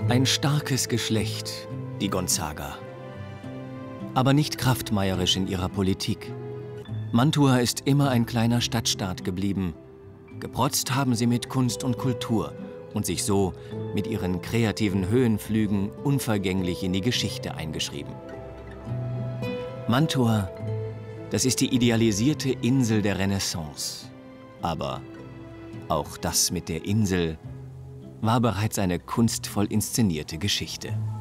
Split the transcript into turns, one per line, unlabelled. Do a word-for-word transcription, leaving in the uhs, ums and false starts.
Ein starkes Geschlecht, die Gonzaga. Aber nicht kraftmeierisch in ihrer Politik. Mantua ist immer ein kleiner Stadtstaat geblieben. Geprotzt haben sie mit Kunst und Kultur und sich so mit ihren kreativen Höhenflügen unvergänglich in die Geschichte eingeschrieben. Mantua, das ist die idealisierte Insel der Renaissance. Aber auch das mit der Insel war bereits eine kunstvoll inszenierte Geschichte.